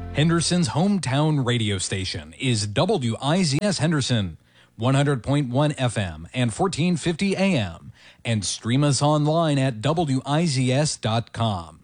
Henderson's hometown radio station is WIZS Henderson, 100.1 FM and 1450 AM, and stream us online at WIZS.com.